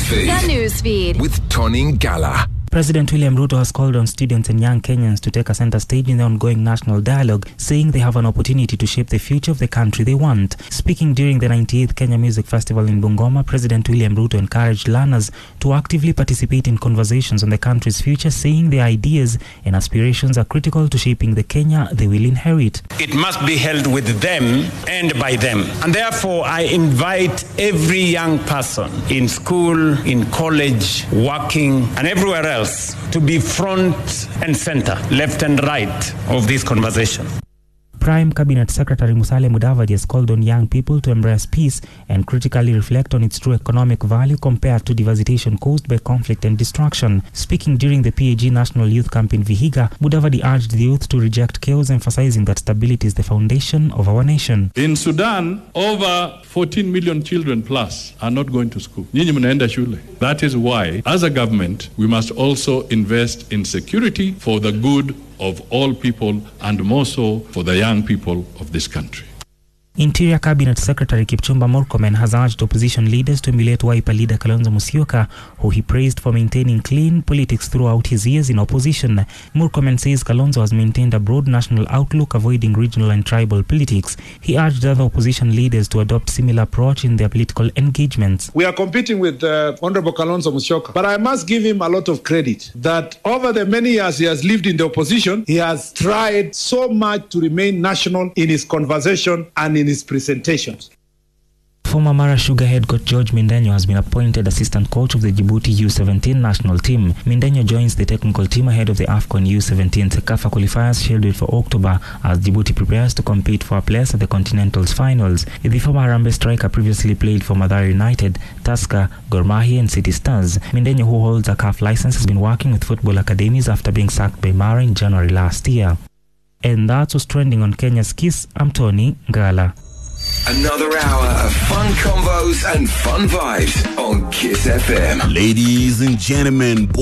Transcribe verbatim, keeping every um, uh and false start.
Newsfeed. The Newsfeed. With Tony Ngala. President William Ruto has called on students and young Kenyans to take a center stage in the ongoing national dialogue, saying they have an opportunity to shape the future of the country they want. Speaking during the ninety-eighth Kenya Music Festival in Bungoma, President William Ruto encouraged learners to actively participate in conversations on the country's future, saying their ideas and aspirations are critical to shaping the Kenya they will inherit. It must be held with them and by them. And therefore, I invite every young person in school, in college, working, and everywhere else to be front and center, left and right of this conversation. Prime Cabinet Secretary Musalia Mudavadi has called on young people to embrace peace and critically reflect on its true economic value compared to devastation caused by conflict and destruction. Speaking during the P A G National Youth Camp in Vihiga, Mudavadi urged the youth to reject chaos, emphasizing that stability is the foundation of our nation. In Sudan, over fourteen million children plus are not going to school. Nyinyi mnaenda shule. That is why, as a government, we must also invest in security for the good of all people, and more so for the young people of this country. Interior Cabinet Secretary Kipchumba Murkomen has urged opposition leaders to emulate Wiper leader Kalonzo Musyoka, who he praised for maintaining clean politics throughout his years in opposition. Murkomen says Kalonzo has maintained a broad national outlook, avoiding regional and tribal politics. He urged other opposition leaders to adopt similar approach in their political engagements. We are competing with uh, Honorable Kalonzo Musyoka, but I must give him a lot of credit that over the many years he has lived in the opposition, he has tried so much to remain national in his conversation and in his presentations. Former Mara Sugar head coach George Mindenyo has been appointed assistant coach of the Djibouti U seventeen national team. Mindenyo joins the technical team ahead of the AFCON U seventeen CECAFA qualifiers scheduled for October as Djibouti prepares to compete for a place at the Continental's finals. The former Harambee striker previously played for Mathare United, Tusker, Gor Mahia and City Stars. Mindenyo, who holds a C A F license, has been working with football academies after being sacked by Mara in January last year. And that was trending on Kenya's Kiss. I'm Tony Ngala. Another hour of fun combos and fun vibes on Kiss F M. Ladies and gentlemen,